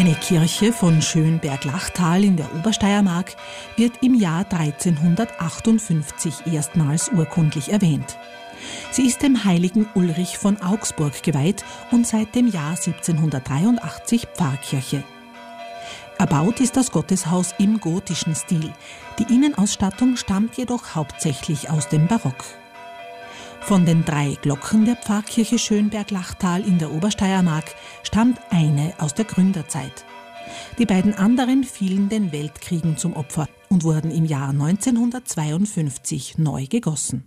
Eine Kirche von Schönberg-Lachtal in der Obersteiermark wird im Jahr 1358 erstmals urkundlich erwähnt. Sie ist dem heiligen Ulrich von Augsburg geweiht und seit dem Jahr 1783 Pfarrkirche. Erbaut ist das Gotteshaus im gotischen Stil. Die Innenausstattung stammt jedoch hauptsächlich aus dem Barock. Von den 3 Glocken der Pfarrkirche Schönberg-Lachtal in der Obersteiermark stammt eine aus der Gründerzeit. Die beiden anderen fielen den Weltkriegen zum Opfer und wurden im Jahr 1952 neu gegossen.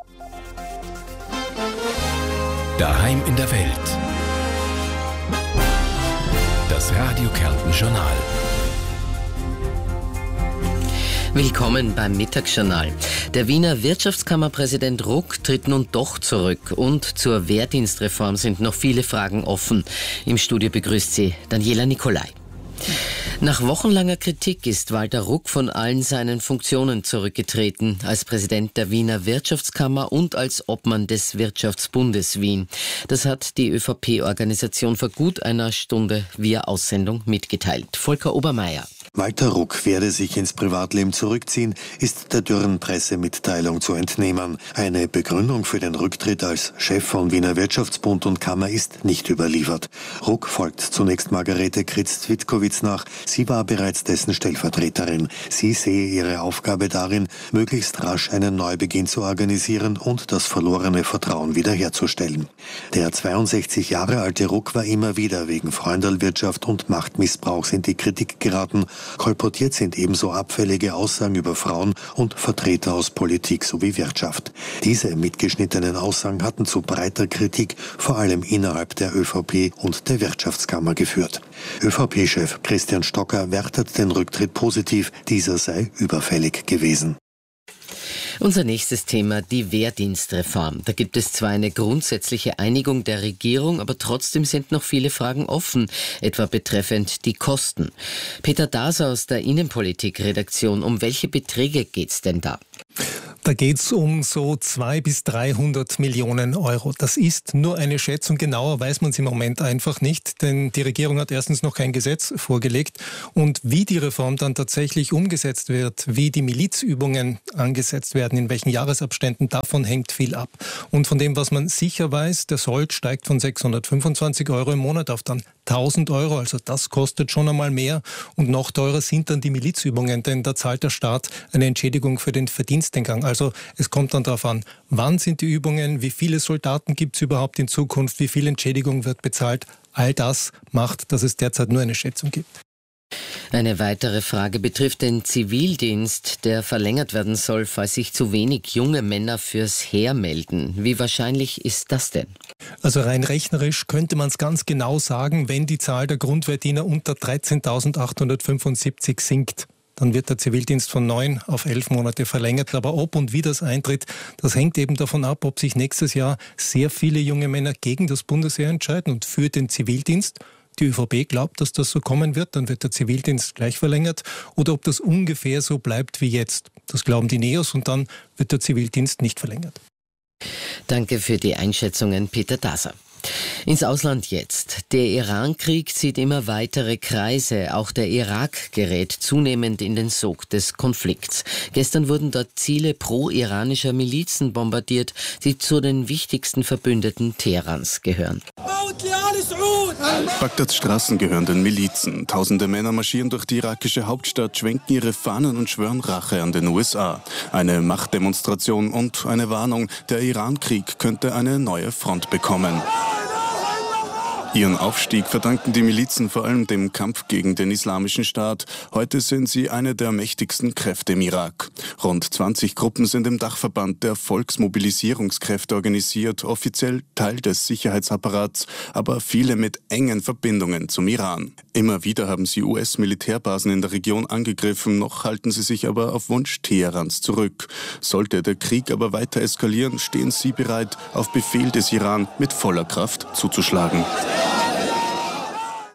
Daheim in der Welt. Das Radio Kärnten Journal. Willkommen beim Mittagsjournal. Der Wiener Wirtschaftskammerpräsident Ruck tritt nun doch zurück und zur Wehrdienstreform sind noch viele Fragen offen. Im Studio begrüßt sie Daniela Nicolai. Nach wochenlanger Kritik ist Walter Ruck von allen seinen Funktionen zurückgetreten, als Präsident der Wiener Wirtschaftskammer und als Obmann des Wirtschaftsbundes Wien. Das hat die ÖVP-Organisation vor gut einer Stunde via Aussendung mitgeteilt. Volker Obermeier. Walter Ruck werde sich ins Privatleben zurückziehen, ist der dürren Pressemitteilung zu entnehmen. Eine Begründung für den Rücktritt als Chef von Wiener Wirtschaftsbund und Kammer ist nicht überliefert. Ruck folgt zunächst Margarete Kritz-Zwitkowitz nach. Sie war bereits dessen Stellvertreterin. Sie sehe ihre Aufgabe darin, möglichst rasch einen Neubeginn zu organisieren und das verlorene Vertrauen wiederherzustellen. Der 62 Jahre alte Ruck war immer wieder wegen Freundelwirtschaft und Machtmissbrauchs in die Kritik geraten. Kolportiert sind ebenso abfällige Aussagen über Frauen und Vertreter aus Politik sowie Wirtschaft. Diese mitgeschnittenen Aussagen hatten zu breiter Kritik, vor allem innerhalb der ÖVP und der Wirtschaftskammer geführt. ÖVP-Chef Christian Stocker wertet den Rücktritt positiv, dieser sei überfällig gewesen. Unser nächstes Thema, die Wehrdienstreform. Da gibt es zwar eine grundsätzliche Einigung der Regierung, aber trotzdem sind noch viele Fragen offen, etwa betreffend die Kosten. Peter Daser aus der Innenpolitik-Redaktion, um welche Beträge geht's denn da? Da geht es um so 200 bis 300 Millionen Euro. Das ist nur eine Schätzung, genauer weiß man es im Moment einfach nicht, denn die Regierung hat erstens noch kein Gesetz vorgelegt und wie die Reform dann tatsächlich umgesetzt wird, wie die Milizübungen angesetzt werden, in welchen Jahresabständen, davon hängt viel ab. Und von dem, was man sicher weiß, der Sold steigt von 625 Euro im Monat auf dann 1000 Euro, also das kostet schon einmal mehr und noch teurer sind dann die Milizübungen, denn da zahlt der Staat eine Entschädigung für den Verdienstentgang. Also es kommt dann darauf an, wann sind die Übungen, wie viele Soldaten gibt es überhaupt in Zukunft, wie viel Entschädigung wird bezahlt. All das macht, dass es derzeit nur eine Schätzung gibt. Eine weitere Frage betrifft den Zivildienst, der verlängert werden soll, falls sich zu wenig junge Männer fürs Heer melden. Wie wahrscheinlich ist das denn? Also rein rechnerisch könnte man es ganz genau sagen, wenn die Zahl der Grundwehrdiener unter 13.875 sinkt. Dann wird der Zivildienst von 9 auf 11 Monate verlängert. Aber ob und wie das eintritt, das hängt eben davon ab, ob sich nächstes Jahr sehr viele junge Männer gegen das Bundesheer entscheiden und für den Zivildienst. Die ÖVP glaubt, dass das so kommen wird, dann wird der Zivildienst gleich verlängert. Oder ob das ungefähr so bleibt wie jetzt. Das glauben die Neos und dann wird der Zivildienst nicht verlängert. Danke für die Einschätzungen, Peter Daser. Ins Ausland jetzt. Der Iran-Krieg zieht immer weitere Kreise. Auch der Irak gerät zunehmend in den Sog des Konflikts. Gestern wurden dort Ziele pro-iranischer Milizen bombardiert, die zu den wichtigsten Verbündeten Teherans gehören. Bagdads Straßen gehören den Milizen. Tausende Männer marschieren durch die irakische Hauptstadt, schwenken ihre Fahnen und schwören Rache an den USA. Eine Machtdemonstration und eine Warnung, der Iran-Krieg könnte eine neue Front bekommen. Ihren Aufstieg verdanken die Milizen vor allem dem Kampf gegen den Islamischen Staat. Heute sind sie eine der mächtigsten Kräfte im Irak. Rund 20 Gruppen sind im Dachverband der Volksmobilisierungskräfte organisiert, offiziell Teil des Sicherheitsapparats, aber viele mit engen Verbindungen zum Iran. Immer wieder haben sie US-Militärbasen in der Region angegriffen, noch halten sie sich aber auf Wunsch Teherans zurück. Sollte der Krieg aber weiter eskalieren, stehen sie bereit, auf Befehl des Iran mit voller Kraft zuzuschlagen.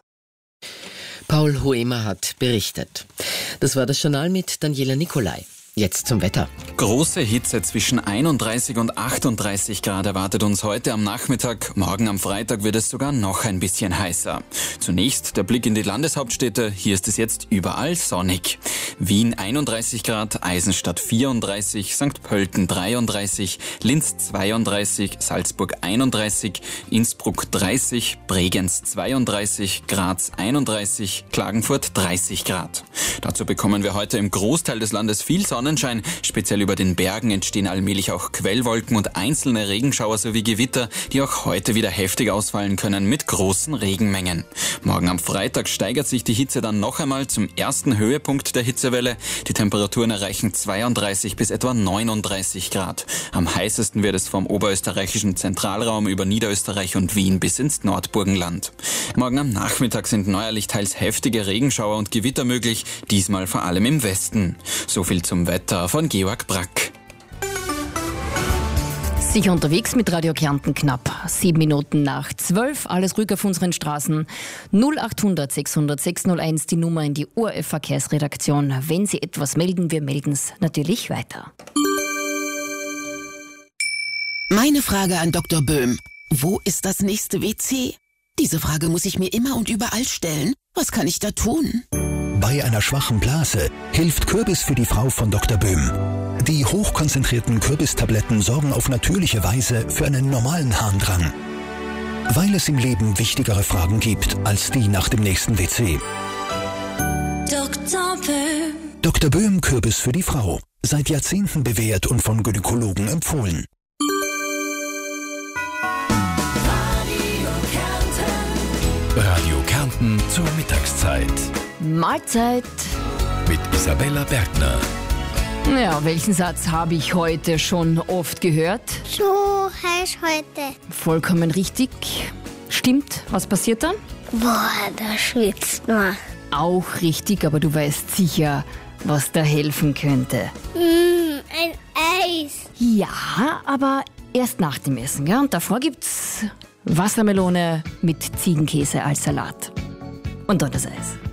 Paul Hoemer hat berichtet. Das war das Journal mit Daniela Nicolai. Jetzt zum Wetter. Große Hitze zwischen 31 und 38 Grad erwartet uns heute am Nachmittag. Morgen am Freitag wird es sogar noch ein bisschen heißer. Zunächst der Blick in die Landeshauptstädte. Hier ist es jetzt überall sonnig. Wien 31 Grad, Eisenstadt 34, St. Pölten 33, Linz 32, Salzburg 31, Innsbruck 30, Bregenz 32, Graz 31, Klagenfurt 30 Grad. Dazu bekommen wir heute im Großteil des Landes viel Sonnenschein. Speziell über den Bergen entstehen allmählich auch Quellwolken und einzelne Regenschauer sowie Gewitter, die auch heute wieder heftig ausfallen können mit großen Regenmengen. Morgen am Freitag steigert sich die Hitze dann noch einmal zum ersten Höhepunkt der Hitzewelle. Die Temperaturen erreichen 32 bis etwa 39 Grad. Am heißesten wird es vom oberösterreichischen Zentralraum über Niederösterreich und Wien bis ins Nordburgenland. Morgen am Nachmittag sind neuerlich teils heftige Regenschauer und Gewitter möglich, diesmal vor allem im Westen. So viel zum Wetter von Georg Brack. Sicher unterwegs mit Radio Kärnten, knapp 7 Minuten nach 12. Alles ruhig auf unseren Straßen. 0800 600 601, die Nummer in die ORF-Verkehrsredaktion. Wenn Sie etwas melden, wir melden es natürlich weiter. Meine Frage an Dr. Böhm. Wo ist das nächste WC? Diese Frage muss ich mir immer und überall stellen. Was kann ich da tun? Bei einer schwachen Blase hilft Kürbis für die Frau von Dr. Böhm. Die hochkonzentrierten Kürbistabletten sorgen auf natürliche Weise für einen normalen Harndrang. Weil es im Leben wichtigere Fragen gibt als die nach dem nächsten WC. Dr. Böhm. Dr. Böhm Kürbis für die Frau. Seit Jahrzehnten bewährt und von Gynäkologen empfohlen. Radio Kärnten zur Mittagszeit. Mahlzeit. Mit Isabella Bergner. Ja, welchen Satz habe ich heute schon oft gehört? So heiß heute. Vollkommen richtig. Stimmt. Was passiert dann? Boah, da schwitzt man. Auch richtig, aber du weißt sicher, was da helfen könnte. Ein Eis. Ja, aber erst nach dem Essen, ja? Und davor gibt's Wassermelone mit Ziegenkäse als Salat. Und dann das Eis.